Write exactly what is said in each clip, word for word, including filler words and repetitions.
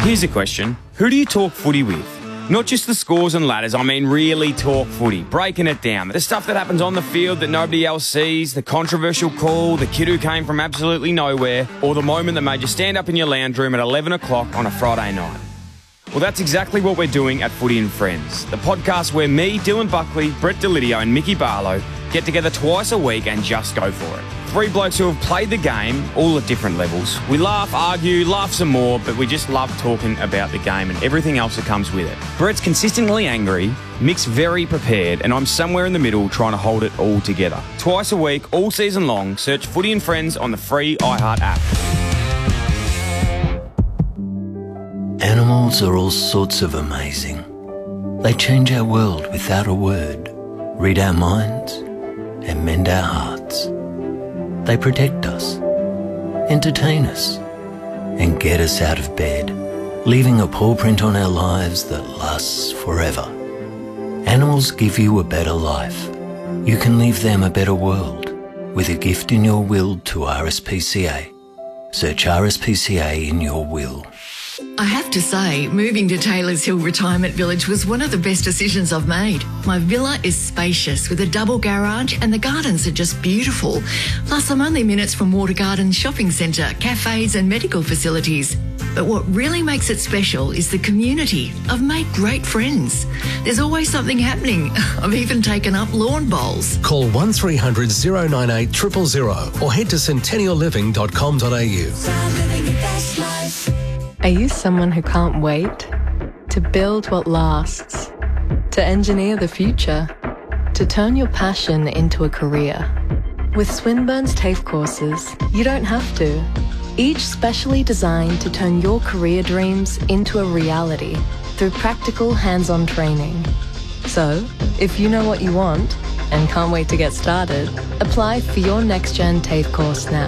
Here's a question. Who do you talk footy with? Not just the scores and ladders, I mean really talk footy, breaking it down. The stuff that happens on the field that nobody else sees, the controversial call, the kid who came from absolutely nowhere, or the moment that made you stand up in your lounge room at eleven o'clock on a Friday night. Well, that's exactly what we're doing at Footy and Friends, the podcast where me, Dylan Buckley, Brett Delidio and Mickey Barlow get together twice a week and just go for it. Three blokes who have played the game, all at different levels. We laugh, argue, laugh some more, but we just love talking about the game and everything else that comes with it. Brett's consistently angry, Mick's very prepared, and I'm somewhere in the middle trying to hold it all together. Twice a week, all season long, search Footy and Friends on the free iHeart app. Animals are all sorts of amazing. They change our world without a word, read our minds, and mend our hearts. They protect us, entertain us, and get us out of bed, leaving a paw print on our lives that lasts forever. Animals give you a better life. You can leave them a better world with a gift in your will to R S P C A. Search R S P C A in your will. I have to say, moving to Taylors Hill Retirement Village was one of the best decisions I've made. My villa is spacious with a double garage and the gardens are just beautiful. Plus, I'm only minutes from Water Gardens Shopping Centre, cafes and medical facilities. But what really makes it special is the community. I've made great friends. There's always something happening. I've even taken up lawn bowls. Call one three hundred oh nine eight zero zero zero or head to centennial living dot com dot a u. Are you someone who can't wait? To build what lasts? To engineer the future? To turn your passion into a career? With Swinburne's TAFE courses, you don't have to. Each specially designed to turn your career dreams into a reality through practical hands-on training. So, if you know what you want and can't wait to get started, apply for your NextGen TAFE course now.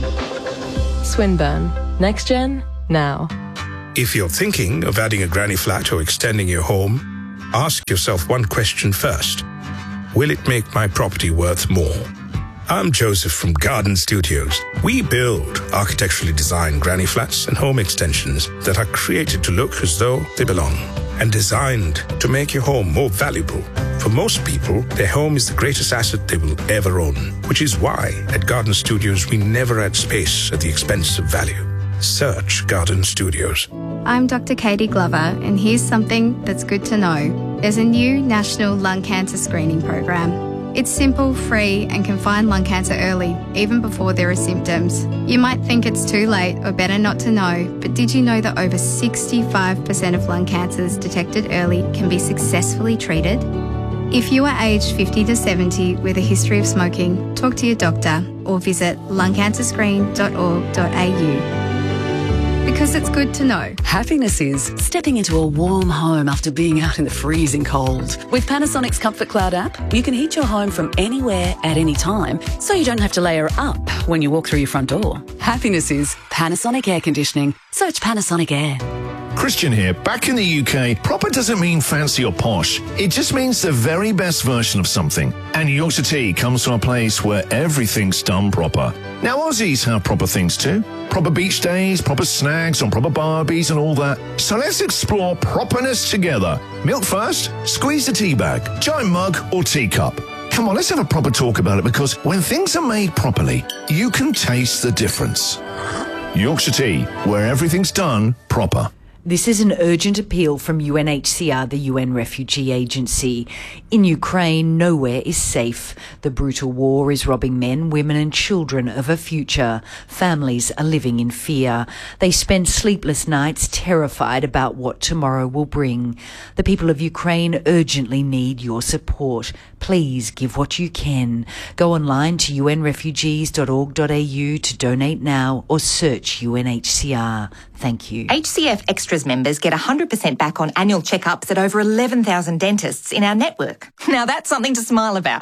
Swinburne. NextGen now. If you're thinking of adding a granny flat or extending your home, ask yourself one question first. Will it make my property worth more? I'm Joseph from Garden Studios. We build architecturally designed granny flats and home extensions that are created to look as though they belong and designed to make your home more valuable. For most people, their home is the greatest asset they will ever own, which is why at Garden Studios we never add space at the expense of value. Search Garden Studios. I'm Doctor Katie Glover, and here's something that's good to know. There's a new national lung cancer screening program. It's simple, free, and can find lung cancer early, even before there are symptoms. You might think it's too late or better not to know, but did you know that over sixty-five percent of lung cancers detected early can be successfully treated? If you are aged fifty to seventy with a history of smoking, talk to your doctor or visit lung cancer screen dot org dot a u. Because it's good to know. Happiness is stepping into a warm home after being out in the freezing cold. With Panasonic's Comfort Cloud app, you can heat your home from anywhere at any time, so you don't have to layer up when you walk through your front door. Happiness is Panasonic Air Conditioning. Search Panasonic Air. Christian here. Back in the U K, proper doesn't mean fancy or posh. It just means the very best version of something. And Yorkshire Tea comes from a place where everything's done proper. Now, Aussies have proper things too. Proper beach days, proper snags on proper barbies and all that. So let's explore properness together. Milk first, squeeze the tea bag, giant mug or teacup. Come on, let's have a proper talk about it, because when things are made properly, you can taste the difference. Yorkshire Tea, where everything's done proper. This is an urgent appeal from U N H C R, the U N Refugee Agency. In Ukraine, nowhere is safe. The brutal war is robbing men, women and children of a future. Families are living in fear. They spend sleepless nights terrified about what tomorrow will bring. The people of Ukraine urgently need your support. Please give what you can. Go online to u n refugees dot org dot a u to donate now or search U N H C R. Thank you. H C F Extras members get one hundred percent back on annual checkups at over eleven thousand dentists in our network. Now that's something to smile about.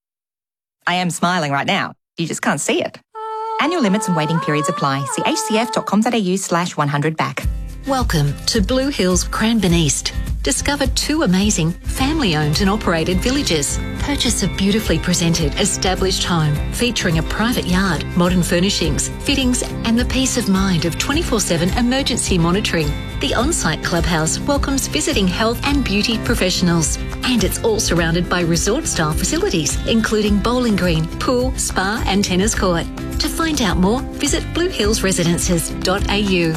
I am smiling right now. You just can't see it. Annual limits and waiting periods apply. See h c f dot com dot a u slash one hundred back. Welcome to Blue Hills Cranbourne East. Discover two amazing family-owned and operated villages. Purchase a beautifully presented, established home featuring a private yard, modern furnishings, fittings and the peace of mind of twenty-four seven emergency monitoring. The on-site clubhouse welcomes visiting health and beauty professionals, and it's all surrounded by resort-style facilities, including bowling green, pool, spa and tennis court. To find out more, visit blue hills residences dot a u.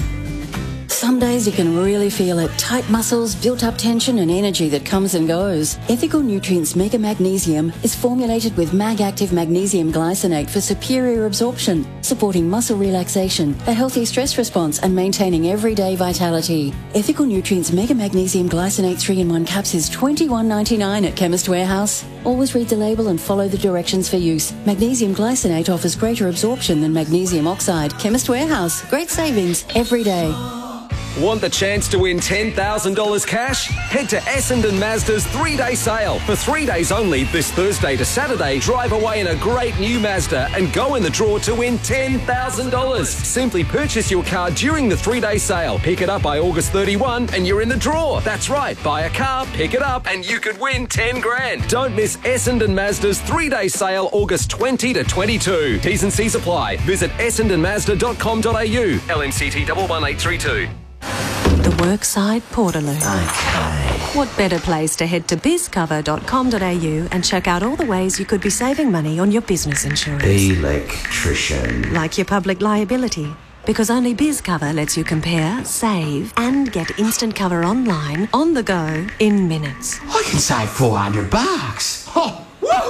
Some days you can really feel it. Tight muscles, built-up tension and energy that comes and goes. Ethical Nutrients Mega Magnesium is formulated with Mag-Active Magnesium Glycinate for superior absorption, supporting muscle relaxation, a healthy stress response and maintaining everyday vitality. Ethical Nutrients Mega Magnesium Glycinate three in one caps is twenty-one ninety-nine at Chemist Warehouse. Always read the label and follow the directions for use. Magnesium Glycinate offers greater absorption than magnesium oxide. Chemist Warehouse. Great savings every day. Want the chance to win ten thousand dollars cash? Head to Essendon Mazda's three-day sale. For three days only, this Thursday to Saturday, drive away in a great new Mazda and go in the draw to win ten thousand dollars. Simply purchase your car during the three-day sale. Pick it up by August thirty-first and you're in the draw. That's right, buy a car, pick it up and you could win ten grand. Don't miss Essendon Mazda's three-day sale August twentieth to twenty-second. T's and C's apply. Visit essendon mazda dot com dot a u. L M C T one one eight three two. The Workside Portaloo. Okay. What better place to head to biz cover dot com dot a u and check out all the ways you could be saving money on your business insurance. Electrician. Like your public liability. Because only BizCover lets you compare, save and get instant cover online, on the go, in minutes. I can save four hundred bucks. Oh,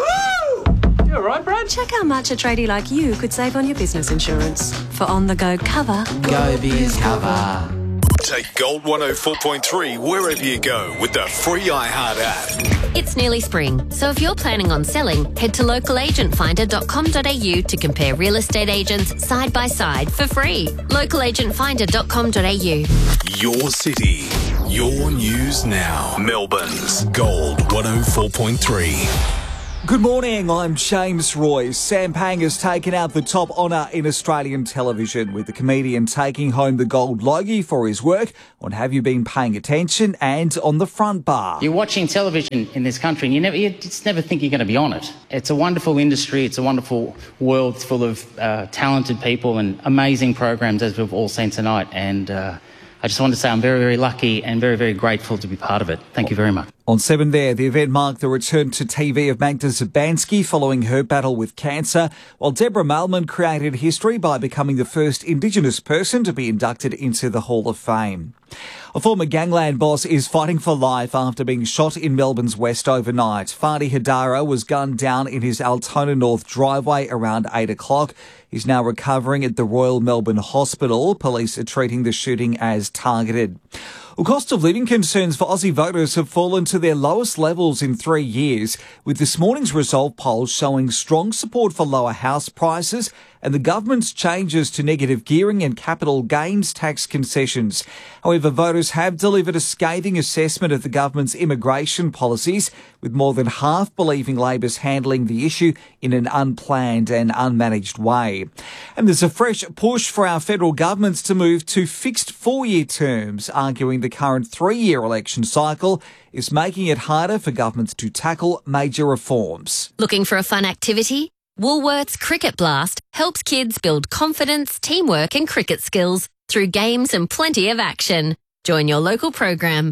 woohoo! You all right, Brad? Check how much a tradie like you could save on your business insurance. For on-the-go cover, go BizCover. Take Gold one oh four point three wherever you go with the free iHeart app. It's nearly spring, so if you're planning on selling, head to local agent finder dot com dot a u to compare real estate agents side by side for free. local agent finder dot com dot a u. Your city, your news now. Melbourne's Gold one oh four point three. Good morning, I'm James Roy. Sam Pang has taken out the top honour in Australian television, with the comedian taking home the gold Logie for his work on Have You Been Paying Attention and On the Front Bar. You're watching television in this country and you never, you just never think you're going to be on it. It's a wonderful industry, it's a wonderful world full of uh, talented people and amazing programs, as we've all seen tonight, and uh, I just want to say I'm very, very lucky and very, very grateful to be part of it. Thank you very much. On seven there, the event marked the return to T V of Magda Szubanski following her battle with cancer, while Deborah Mailman created history by becoming the first Indigenous person to be inducted into the Hall of Fame. A former gangland boss is fighting for life after being shot in Melbourne's west overnight. Fadi Hadara was gunned down in his Altona North driveway around eight o'clock. He's now recovering at the Royal Melbourne Hospital. Police are treating the shooting as targeted. Well, cost of living concerns for Aussie voters have fallen to their lowest levels in three years, with this morning's Resolve poll showing strong support for lower house prices and the government's changes to negative gearing and capital gains tax concessions. However, voters have delivered a scathing assessment of the government's immigration policies, with more than half believing Labor's handling the issue in an unplanned and unmanaged way. And there's a fresh push for our federal governments to move to fixed four-year terms, arguing the current three-year election cycle is making it harder for governments to tackle major reforms. Looking for a fun activity? Woolworths Cricket Blast helps kids build confidence, teamwork and cricket skills through games and plenty of action. Join your local program.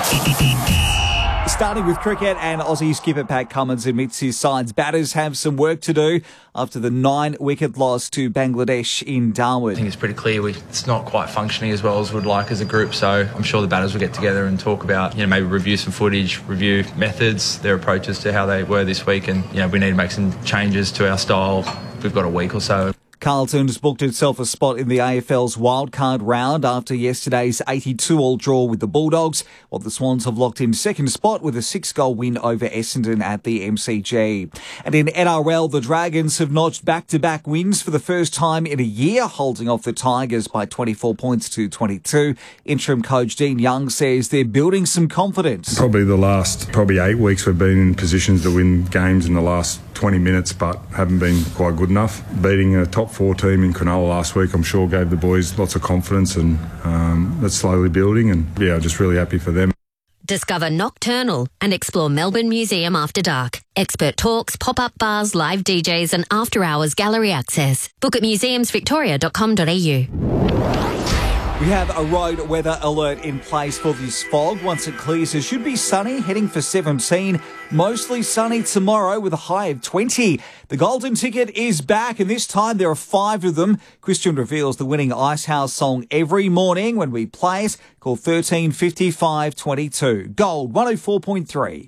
Starting with cricket, and Aussie skipper Pat Cummins admits his side's batters have some work to do after the nine-wicket loss to Bangladesh in Darwin. I think it's pretty clear we, it's not quite functioning as well as we'd like as a group, so I'm sure the batters will get together and talk about, you know, maybe review some footage, review methods, their approaches to how they were this week, and, you know, we need to make some changes to our style. We've got a week or so. Carlton's booked itself a spot in the A F L's wildcard round after yesterday's eighty-two all draw with the Bulldogs, while the Swans have locked in second spot with a six-goal win over Essendon at the M C G. And in N R L, the Dragons have notched back-to-back wins for the first time in a year, holding off the Tigers by twenty-four points to twenty-two. Interim coach Dean Young says they're building some confidence. Probably the last probably eight weeks we've been in positions to win games in the last twenty minutes, but haven't been quite good enough. Beating a top four team in Cronulla last week, I'm sure, gave the boys lots of confidence, and um, that's slowly building, and yeah, just really happy for them. Discover Nocturnal and explore Melbourne Museum after dark. Expert talks, pop-up bars, live D Js and after-hours gallery access. Book at museums victoria dot com dot a u. We have a road weather alert in place for this fog. Once it clears, it should be sunny, heading for seventeen. Mostly sunny tomorrow with a high of twenty. The Golden Ticket is back, and this time there are five of them. Christian reveals the winning Icehouse song every morning when we play it. Call thirteen fifty-five twenty-two. Gold one oh four point three.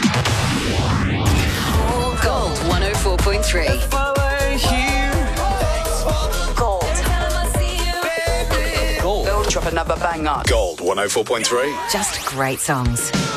Gold one oh four point three. Gold. Gold. Drop another banger. Gold one oh four point three. Just great songs.